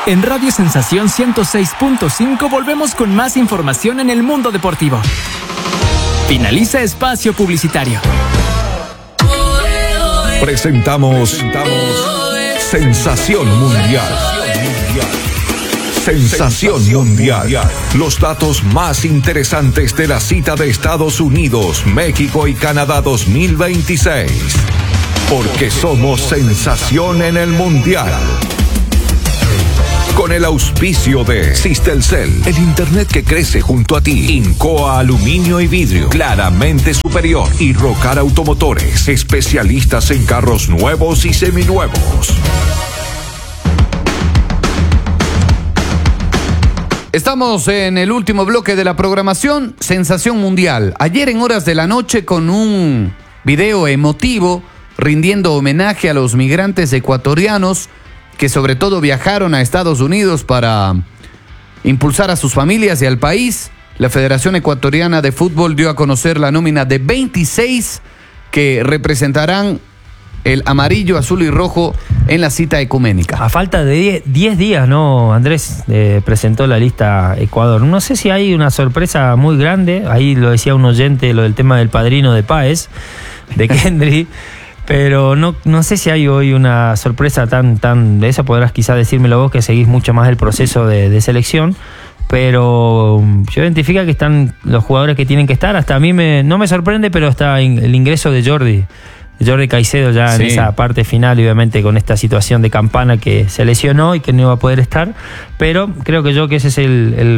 En Radio Sensación 106.5 volvemos con más información en el mundo deportivo. Finaliza espacio publicitario. Presentamos Sensación Mundial. Sensación Mundial. Los datos más interesantes de la cita de Estados Unidos, México y Canadá 2026. Porque somos sensación en el Mundial. Con el auspicio de Sistelcel, el internet que crece junto a ti. Incoa Aluminio y Vidrio, claramente superior. Y Rocar Automotores, especialistas en carros nuevos y seminuevos. Estamos en el último bloque de la programación, Sensación Mundial. Ayer en horas de la noche con un video emotivo rindiendo homenaje a los migrantes ecuatorianos que sobre todo viajaron a Estados Unidos para impulsar a sus familias y al país. La Federación Ecuatoriana de Fútbol dio a conocer la nómina de 26 que representarán el amarillo, azul y rojo en la cita ecuménica. A falta de 10 días, ¿no, Andrés? Presentó la lista Ecuador. No sé si hay una sorpresa muy grande. Ahí lo decía un oyente, lo del tema del padrino de Páez, de Kendry. Pero no sé si hay hoy una sorpresa tan de esa. Podrás quizás decírmelo vos, que seguís mucho más el proceso de selección. Pero yo identifica que están los jugadores que tienen que estar. Hasta a mí no me sorprende, pero está el ingreso de Jordi Caicedo ya en esa parte final, obviamente con esta situación de Campana que se lesionó y que no iba a poder estar. Pero creo que ese es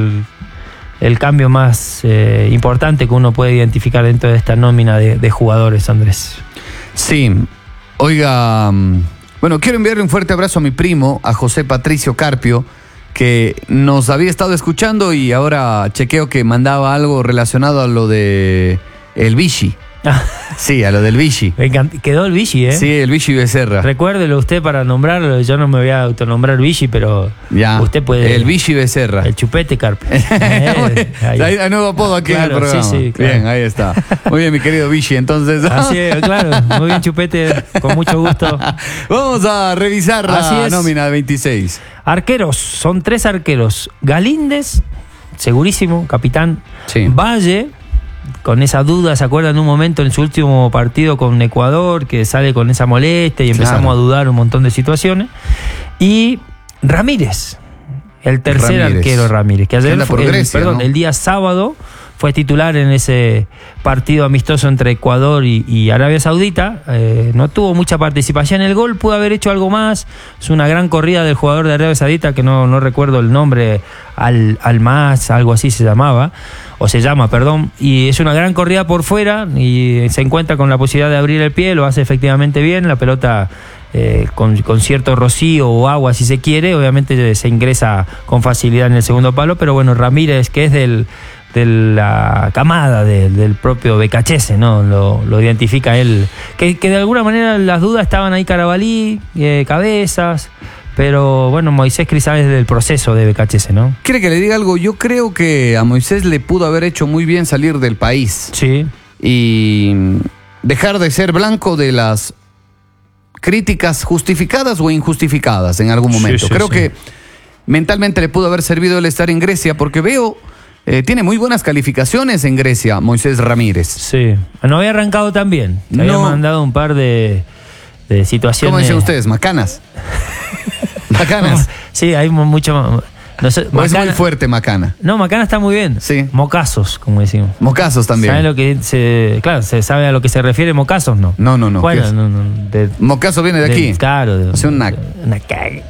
el cambio más importante que uno puede identificar dentro de esta nómina de jugadores, Andrés. Sí, oiga, bueno, quiero enviarle un fuerte abrazo a mi primo, a José Patricio Carpio, que nos había estado escuchando y ahora chequeo que mandaba algo relacionado a lo de el Vichy. Sí, a lo del Vichy. Quedó el Vichy, ¿eh? Sí, el Vichy Becerra. Recuérdelo usted para nombrarlo. Yo no me voy a autonombrar Vichy, pero ya, usted puede. El Vichy Becerra. El chupete Carpio. Hay nuevo apodo aquí en el programa. Sí, claro. Bien, ahí está. Muy bien, mi querido Vichy. Entonces. Así es, claro. Muy bien, Chupete. Con mucho gusto. Vamos a revisar la nómina de 26. Arqueros. Son 3 arqueros. Galíndez, segurísimo, capitán. Sí. Valle, con esa duda, ¿se acuerdan un momento en su último partido con Ecuador que sale con esa molestia y empezamos a dudar un montón de situaciones? Y Ramírez, el tercer arquero Ramírez, que ayer fue el día sábado fue titular en ese partido amistoso entre Ecuador y Arabia Saudita. No tuvo mucha participación en el gol, pudo haber hecho algo más. Es una gran corrida del jugador de Arabia Saudita, que no recuerdo el nombre, Al-Mas, algo así se llama, perdón. Y es una gran corrida por fuera y se encuentra con la posibilidad de abrir el pie, lo hace efectivamente bien. La pelota con cierto rocío o agua, si se quiere, obviamente se ingresa con facilidad en el segundo palo. Pero bueno, Ramírez, que es de la camada del propio Becachese, ¿no? Lo identifica él. Que de alguna manera las dudas estaban ahí, Carabalí, Cabezas, pero bueno, Moisés Crisales del proceso de Becachese, ¿no? ¿Quiere que le diga algo? Yo creo que a Moisés le pudo haber hecho muy bien salir del país. Sí. Y dejar de ser blanco de las críticas justificadas o injustificadas en algún momento. Creo que mentalmente le pudo haber servido el estar en Grecia, porque veo... tiene muy buenas calificaciones en Grecia, Moisés Ramírez. Sí, no había arrancado tan bien. Se había mandado un par de situaciones. ¿Cómo dicen ustedes? ¿Macanas? ¿Macanas? Sí, hay mucho... No sé, es muy fuerte Macana. No, Macana está muy bien. Sí. Mocazos, como decimos. Mocazos también. ¿Sabe lo que claro, se sabe a lo que se refiere Mocazos, no? No. Bueno, no. Mocazo viene de aquí. Claro. Hace una caga.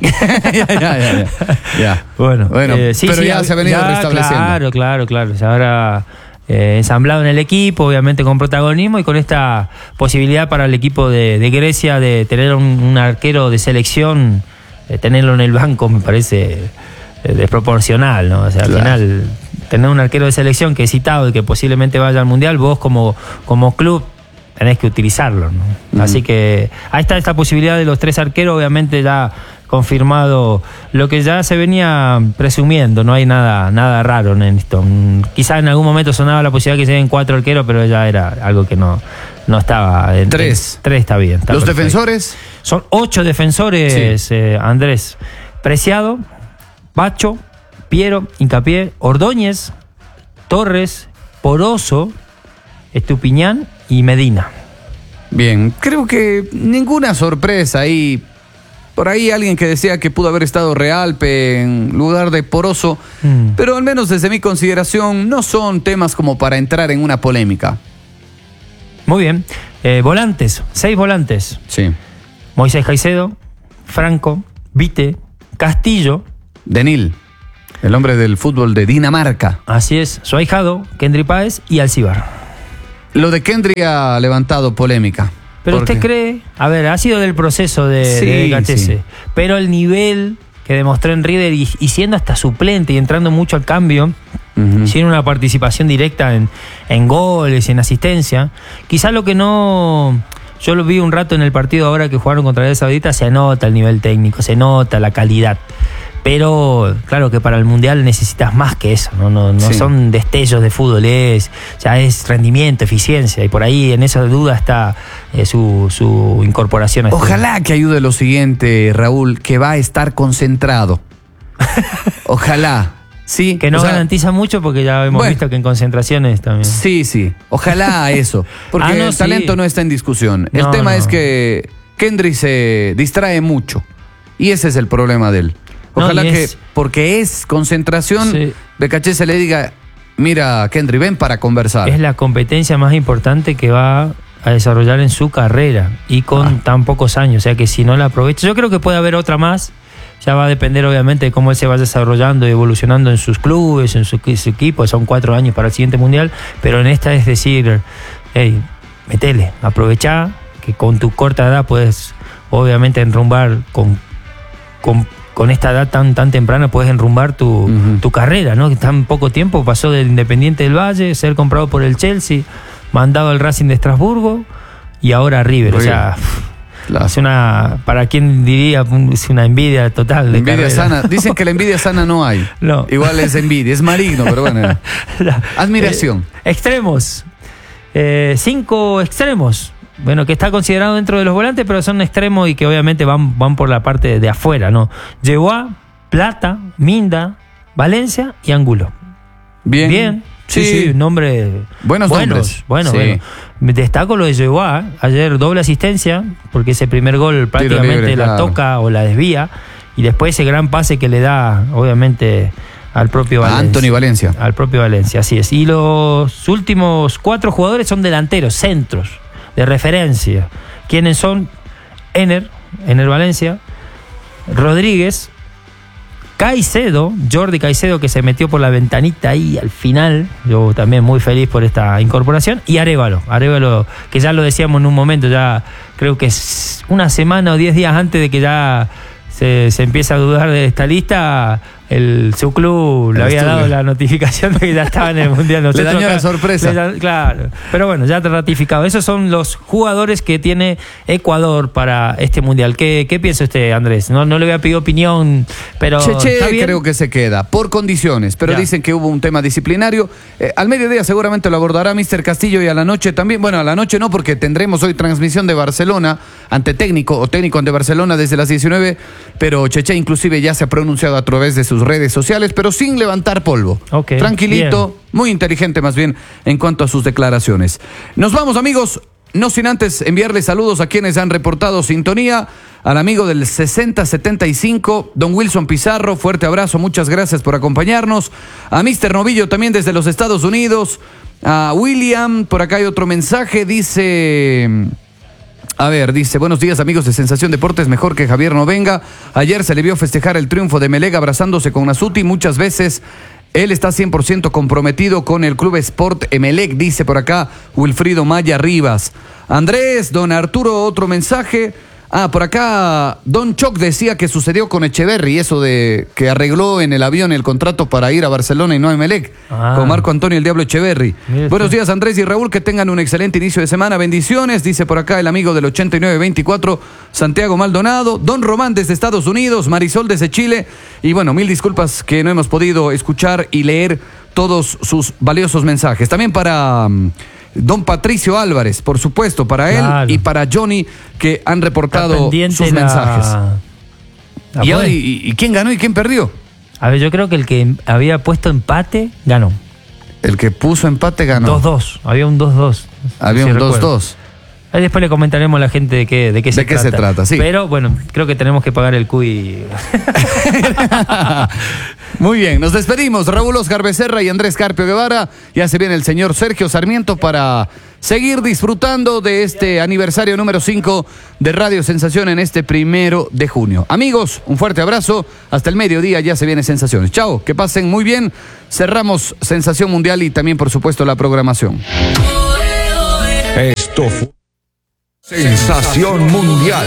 Ya. Bueno, sí, pero ya se ha venido restableciendo. Claro. Se habrá ensamblado en el equipo, obviamente con protagonismo y con esta posibilidad para el equipo de Grecia de tener un arquero de selección, tenerlo en el banco me parece desproporcional, ¿no? O sea, al final, tener un arquero de selección que es citado y que posiblemente vaya al Mundial, vos como club tenés que utilizarlo, ¿no? Así que ahí está esta posibilidad de los 3 arqueros, obviamente ya confirmado lo que ya se venía presumiendo, no hay nada raro en esto. Quizás en algún momento sonaba la posibilidad que lleguen 4 arqueros, pero ya era algo que no estaba. 3 está bien. ¿Los defensores? Son 8 defensores, sí. Andrés. Preciado, Bacho, Piero, Hincapié, Ordóñez, Torres, Poroso, Estupiñán y Medina. Bien, creo que ninguna sorpresa ahí. Por ahí alguien que decía que pudo haber estado Realpe en lugar de Poroso, pero al menos desde mi consideración no son temas como para entrar en una polémica. Muy bien. Volantes, 6 volantes. Sí. Moisés Caicedo, Franco, Vite, Castillo. Denil, el hombre del fútbol de Dinamarca. Así es, su ahijado, Kendry Páez y Alcibar. Lo de Kendry ha levantado polémica. Pero usted cree, a ver, ha sido del proceso de Gachese, sí. Pero el nivel que demostró en River y siendo hasta suplente y entrando mucho al cambio, sin una participación directa en goles y en asistencia, quizá lo que no... Yo lo vi un rato en el partido ahora que jugaron contra Arabia Saudita, se nota el nivel técnico, se nota la calidad. Pero claro que para el Mundial necesitas más que eso, no sí. Son destellos de fútbol, ya es rendimiento, eficiencia, y por ahí en esa duda está su incorporación. Ojalá que ayude lo siguiente, Raúl, que va a estar concentrado. Ojalá. Sí, que no garantiza mucho porque ya hemos visto que en concentraciones también. Sí, ojalá eso, porque el talento no está en discusión. El tema es que Kendry se distrae mucho y ese es el problema de él. Ojalá porque es concentración, Becaché se le diga, mira, Kendry, ven para conversar. Es la competencia más importante que va a desarrollar en su carrera y con tan pocos años, o sea que si no la aprovecha, yo creo que puede haber otra más, ya va a depender obviamente de cómo él se va desarrollando y evolucionando en sus clubes, en su equipo, son 4 años para el siguiente Mundial, pero en esta es decir, hey, metele, aprovechá, que con tu corta edad puedes obviamente enrumbar con esta edad tan temprana puedes enrumbar tu carrera, ¿no? Que tan poco tiempo pasó del Independiente del Valle, ser comprado por el Chelsea, mandado al Racing de Estrasburgo y ahora a River. O sea, es para quien diría, es una envidia total de envidia carrera. Sana. Dicen que la envidia sana no hay. No. Igual es envidia, es maligno, pero bueno. Admiración. Extremos. 5 extremos. Bueno, que está considerado dentro de los volantes, pero son extremos y que obviamente van por la parte de afuera, ¿no? Yeguá, Plata, Minda, Valencia y Angulo. Bien. Sí, nombre. Buenos nombres. Bueno. Destaco lo de Yeguá. Ayer doble asistencia, porque ese primer gol prácticamente libre, la toca o la desvía. Y después ese gran pase que le da, obviamente, al propio Valencia. Anthony Valencia. Al propio Valencia, así es. Y los últimos 4 jugadores son delanteros, centros de referencia. ¿Quiénes son? Ener Valencia, Rodríguez, Caicedo, Jordi Caicedo, que se metió por la ventanita ahí al final. Yo también muy feliz por esta incorporación. Y Arévalo, que ya lo decíamos en un momento, ya creo que es una semana o 10 días antes de que ya se empieza a dudar de esta lista. Su club le había dado la notificación de que ya estaba en el Mundial. Le dañó la sorpresa. Claro, pero bueno, ya te ratificado. Esos son los jugadores que tiene Ecuador para este Mundial. ¿Qué piensa usted, Andrés? No le voy a pedir opinión, pero Cheche creo que se queda, por condiciones, pero dicen que hubo un tema disciplinario. Al mediodía seguramente lo abordará Mr. Castillo y a la noche también. Bueno, a la noche no, porque tendremos hoy transmisión de Barcelona ante técnico ante Barcelona desde las 19, pero Cheche inclusive ya se ha pronunciado a través de sus redes sociales, pero sin levantar polvo. Tranquilito, bien. Muy inteligente más bien en cuanto a sus declaraciones. Nos vamos, amigos, no sin antes enviarles saludos a quienes han reportado sintonía. Al amigo del 6075, don Wilson Pizarro, fuerte abrazo, muchas gracias por acompañarnos. A Mr. Novillo también desde los Estados Unidos. A William, por acá hay otro mensaje, dice... buenos días amigos de Sensación Deportes, mejor que Javier no venga. Ayer se le vio festejar el triunfo de Melega abrazándose con Nasuti, muchas veces él está 100% comprometido con el Club Sport Emelec, dice por acá Wilfrido Maya Rivas. Andrés, don Arturo, otro mensaje. Por acá Don Choc decía que sucedió con Echeverri, eso de que arregló en el avión el contrato para ir a Barcelona y no a Emelec, con Marco Antonio el Diablo Echeverri. Buenos días Andrés y Raúl, que tengan un excelente inicio de semana, bendiciones, dice por acá el amigo del 8924, Santiago Maldonado, Don Román desde Estados Unidos, Marisol desde Chile, y bueno, 1000 disculpas que no hemos podido escuchar y leer todos sus valiosos mensajes. También para... Don Patricio Álvarez, por supuesto, para él y para Johnny, que han reportado sus mensajes. ¿Y quién ganó y quién perdió? A ver, yo creo que el que había puesto empate ganó. El que puso empate ganó. 2-2, había un 2-2. Había un 2-2. Ahí después le comentaremos a la gente de qué se trata. Sí. Pero bueno, creo que tenemos que pagar el CUI. Muy bien, nos despedimos. Raúl Oscar Becerra y Andrés Carpio Guevara. Ya se viene el señor Sergio Sarmiento para seguir disfrutando de este aniversario número 5 de Radio Sensación en este 1 de junio. Amigos, un fuerte abrazo. Hasta el mediodía ya se viene Sensaciones. Chao, que pasen muy bien. Cerramos Sensación Mundial y también, por supuesto, la programación. Esto fue Sensación Mundial.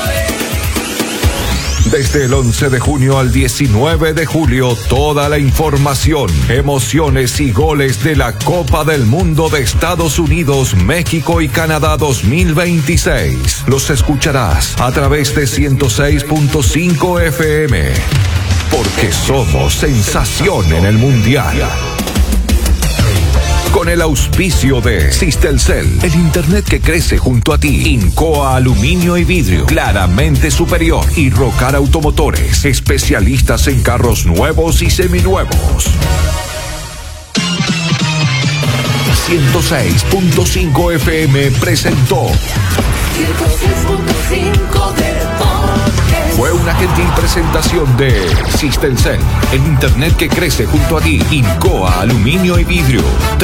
Desde el 11 de junio al 19 de julio, toda la información, emociones y goles de la Copa del Mundo de Estados Unidos, México y Canadá 2026. Los escucharás a través de 106.5 FM. Porque somos sensación en el Mundial. Con el auspicio de Sistelcel, el internet que crece junto a ti. Incoa Aluminio y Vidrio, claramente superior. Y Rocar Automotores, especialistas en carros nuevos y seminuevos. 106.5 FM presentó. 106.5 Deportes. Fue una gentil presentación de Sistelcel, el internet que crece junto a ti. Incoa Aluminio y Vidrio.